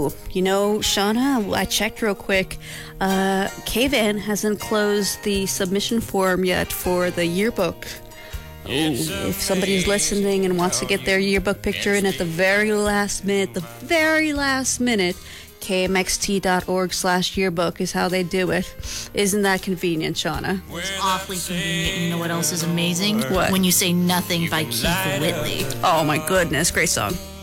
Shauna, I checked real quick. K-Van hasn't closed the submission form yet for the yearbook. If somebody's listening and wants to get their yearbook picture in at the very last minute, kmxt.org/yearbook is how they do it. Isn't that convenient, Shauna? It's awfully convenient. You know what else is amazing? What? When You Say Nothing by Keith Whitley. Oh my goodness, great song.